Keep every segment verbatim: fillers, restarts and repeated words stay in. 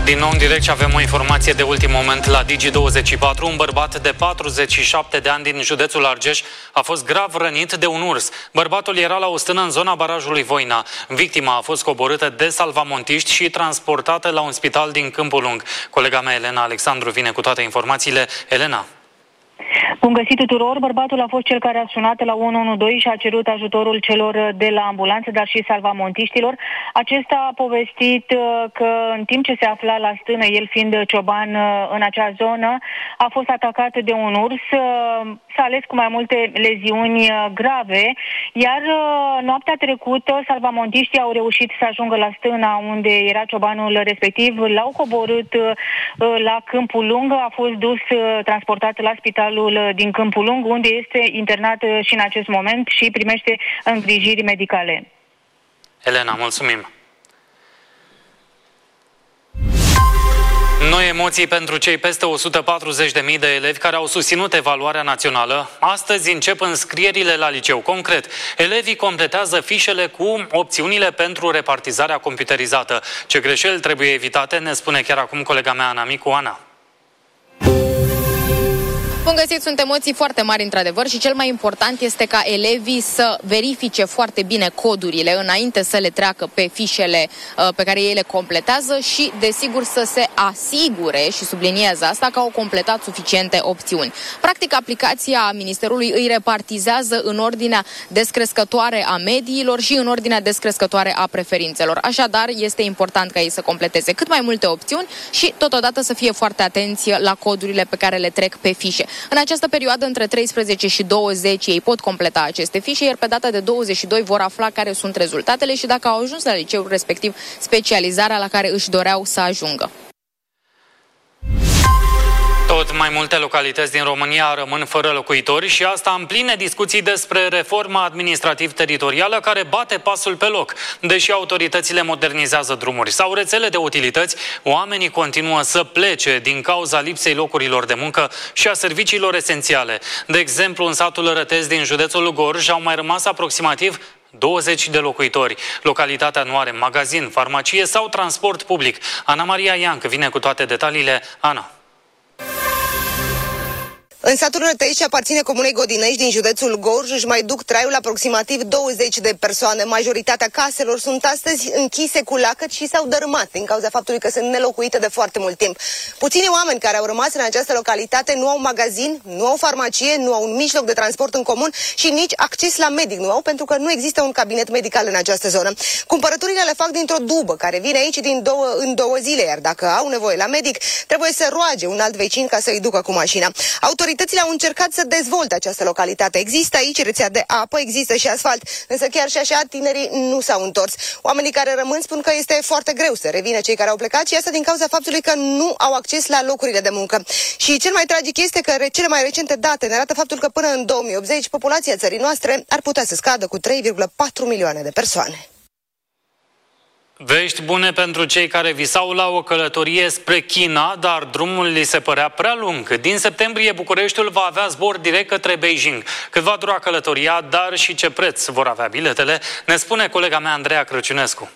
Din nou în direct și avem o informație de ultim moment la Digi douăzeci și patru. Un bărbat de patruzeci și șapte de ani din județul Argeș a fost grav rănit de un urs. Bărbatul era la o stână în zona barajului Voina. Victima a fost coborâtă de salvamontiști și transportată la un spital din Câmpul Lung. Colega mea Elena Alexandru vine cu toate informațiile. Elena. Bun găsit tuturor! Bărbatul a fost cel care a sunat la unu unu doi și a cerut ajutorul celor de la ambulanță, dar și salvamontiștilor. Acesta a povestit că în timp ce se afla la stână, el fiind cioban în acea zonă, a fost atacat de un urs. S-a ales cu mai multe leziuni grave, iar noaptea trecută salvamontiștii au reușit să ajungă la stâna unde era ciobanul respectiv, l-au coborât la Câmpul Lung, a fost dus, transportat la spitalul din Câmpul Lung, unde este internat și în acest moment și primește îngrijiri medicale. Elena, mulțumim! Noi emoții pentru cei peste o sută patruzeci de mii de elevi care au susținut evaluarea națională. Astăzi încep înscrierile la liceu. Concret, elevii completează fișele cu opțiunile pentru repartizarea computerizată. Ce greșeli trebuie evitate, ne spune chiar acum colega mea Ana Micu. Ana. Bun găsit, sunt emoții foarte mari într-adevăr și cel mai important este ca elevii să verifice foarte bine codurile înainte să le treacă pe fișele uh, pe care ei le completează și, desigur, să se asigure, și subliniez asta, că au completat suficiente opțiuni. Practic, aplicația Ministerului îi repartizează în ordinea descrescătoare a mediilor și în ordinea descrescătoare a preferințelor. Așadar, este important ca ei să completeze cât mai multe opțiuni și, totodată, să fie foarte atenți la codurile pe care le trec pe fișe. În această perioadă, între treisprezece și douăzeci, ei pot completa aceste fișe, iar pe data de douăzeci și doi vor afla care sunt rezultatele și dacă au ajuns la liceul respectiv specializarea la care își doreau să ajungă. Tot mai multe localități din România rămân fără locuitori și asta în pline discuții despre reforma administrativ-teritorială care bate pasul pe loc. Deși autoritățile modernizează drumuri sau rețele de utilități, oamenii continuă să plece din cauza lipsei locurilor de muncă și a serviciilor esențiale. De exemplu, în satul Rătez din județul Gorj au mai rămas aproximativ douăzeci de locuitori. Localitatea nu are magazin, farmacie sau transport public. Ana Maria Ianc vine cu toate detaliile. Ana. În satul Rătăi, ce aparține comunei Godinăști din județul Gorj, își mai duc traiul aproximativ douăzeci de persoane. Majoritatea caselor sunt astăzi închise cu lacăt și s-au dărâmat din cauza faptului că sunt nelocuite de foarte mult timp. Puțini oameni care au rămas în această localitate nu au magazin, nu au farmacie, nu au un mijloc de transport în comun și nici acces la medic nu au, pentru că nu există un cabinet medical în această zonă. Cumpărăturile le fac dintr-o dubă care vine aici din două, în două zile, iar dacă au nevoie la medic, trebuie să roage un alt vecin ca să-i ducă cu mașina. Autoritățile au încercat să dezvolte această localitate. Există aici rețea de apă, există și asfalt, însă chiar și așa tinerii nu s-au întors. Oamenii care rămân spun că este foarte greu să revină cei care au plecat și asta din cauza faptului că nu au acces la locurile de muncă. Și cel mai tragic este că cele mai recente date ne arată faptul că până în două mii optzeci populația țării noastre ar putea să scadă cu trei virgulă patru milioane de persoane. Vești bune pentru cei care visau la o călătorie spre China, dar drumul li se părea prea lung. Din septembrie, Bucureștiul va avea zbor direct către Beijing. Cât va dura călătoria, dar și ce preț vor avea biletele, ne spune colega mea Andreea Crăciunescu.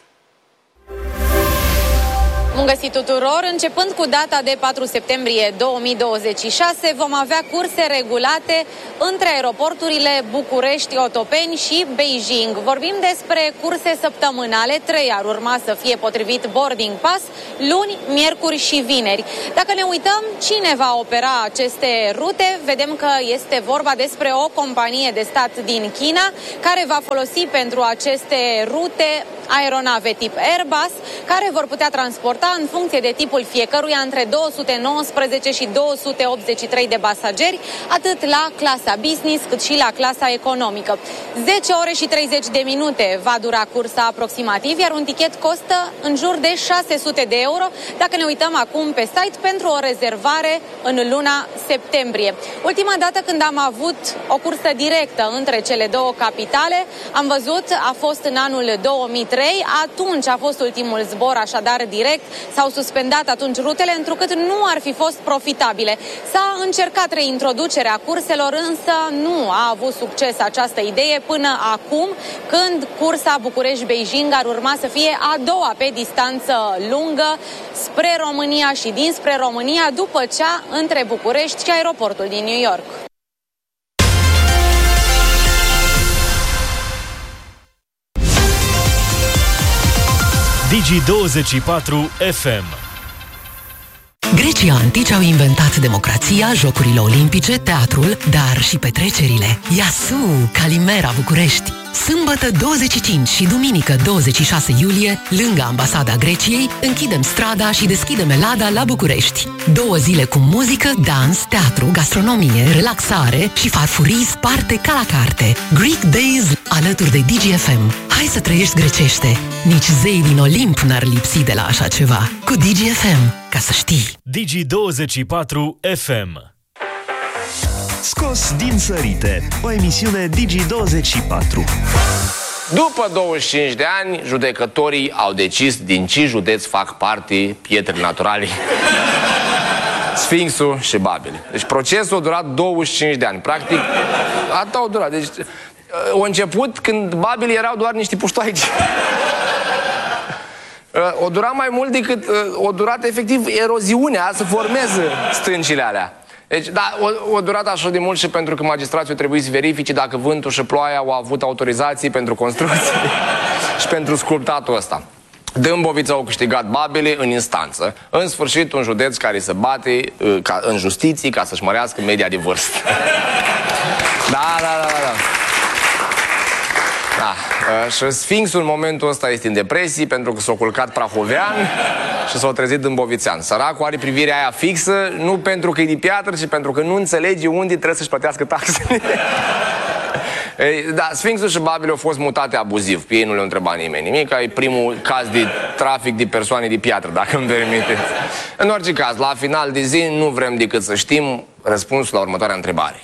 Bun găsit tuturor! Începând cu data de patru septembrie două mii douăzeci și șase, vom avea curse regulate între aeroporturile București, Otopeni și Beijing. Vorbim despre curse săptămânale, trei ar urma să fie potrivit boarding pass, luni, miercuri și vineri. Dacă ne uităm cine va opera aceste rute, vedem că este vorba despre o companie de stat din China care va folosi pentru aceste rute aeronave tip Airbus, care vor putea transporta în funcție de tipul fiecăruia între două sute nouăsprezece și două sute optzeci și trei de pasageri, atât la clasa business cât și la clasa economică. zece ore și treizeci de minute va dura cursa aproximativ, iar un tichet costă în jur de șase sute de euro dacă ne uităm acum pe site pentru o rezervare în luna septembrie. Ultima dată când am avut o cursă directă între cele două capitale, am văzut, a fost în anul două mii trei, trei. Atunci a fost ultimul zbor, așadar direct. S-au suspendat atunci rutele, întrucât nu ar fi fost profitabile. S-a încercat reintroducerea curselor, însă nu a avut succes această idee până acum, când cursa București-Beijing ar urma să fie a doua pe distanță lungă spre România și dinspre România, după cea între București și aeroportul din New York. Digi douăzeci și patru F M. Grecii antici au inventat democrația, jocurile olimpice, teatrul, dar și petrecerile. Iasu, Calimera, București. Sâmbătă douăzeci și cinci și duminică douăzeci și șase iulie, lângă Ambasada Greciei, închidem strada și deschidem Elada la București. Două zile cu muzică, dans, teatru, gastronomie, relaxare și farfurii sparte ca la carte. Greek Days alături de Digi F M. Hai să trăiești grecește! Nici zei din Olimp n-ar lipsi de la așa ceva. Cu Digi F M, ca să știi. Digi douăzeci și patru F M. Scos din sărite, o emisiune Digi douăzeci și patru. După douăzeci și cinci de ani, judecătorii au decis din ce județ fac parte pietrele naturale, Sfinxul și Babele. Deci procesul a durat douăzeci și cinci de ani. Practic, atât au durat. Deci, a început când Babele erau doar niște puștoaici. O dura mai mult decât o durat efectiv eroziunea să formeze stâncile alea. Deci, da, o, o durat așa de mult și pentru că magistrații au trebuit să verifice dacă vântul și ploaia au avut autorizații pentru construcții și pentru sculptatul ăsta. Dâmbovița au câștigat Babele în instanță. În sfârșit, un județ care se bate ca, în justiție ca să-și mărească media de vârstă. Da, da, da, da, da. Da. Și Sfinxul în momentul ăsta este în depresie pentru că s-a culcat prahovean și s-a trezit dâmbovițean. Săracul are privirea aia fixă, nu pentru că e de piatră, ci pentru că nu înțelege unde trebuie să-și plătească taxele. Da, Sfinxul și Babele au fost mutate abuziv. Pe ei nu le-a întrebat nimeni nimic. E primul caz de trafic de persoane de piatră, dacă îmi permiteți. În orice caz, la final de zi nu vrem decât să știm răspunsul la următoarea întrebare.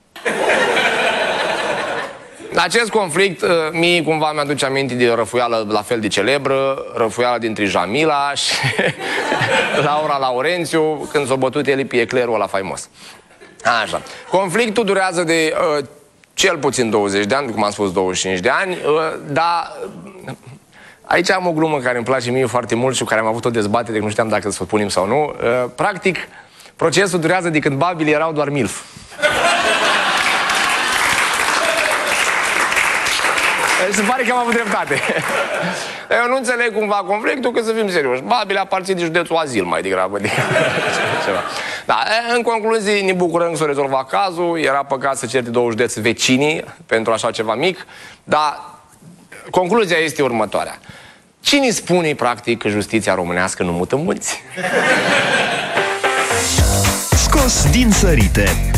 Acest conflict, mie cumva mi-aduce aminte de o răfuială la fel de celebră, răfuiala dintre Jamila și Laura Laurențiu, când s-a bătut el pe eclerul ăla faimos. Așa. Conflictul durează de uh, cel puțin douăzeci de ani, cum am spus douăzeci și cinci de ani, uh, dar aici am o glumă care îmi place mie foarte mult și cu care am avut o dezbatere, nu știam dacă să o punem sau nu. Uh, practic, procesul durează de când Babele erau doar milf. Se pare că am avut dreptate. Eu nu înțeleg cumva conflictul, că să fim serioși. Babele aparține de județul Azil mai degrabă de ceva. Da, în concluzie, ne bucurăm că s-a rezolvat cazul. Era păcat să certe două județe vecinii pentru așa ceva mic. Dar concluzia este următoarea. Cine spune, practic, că justiția românească nu mută mulți? Scos din sărite,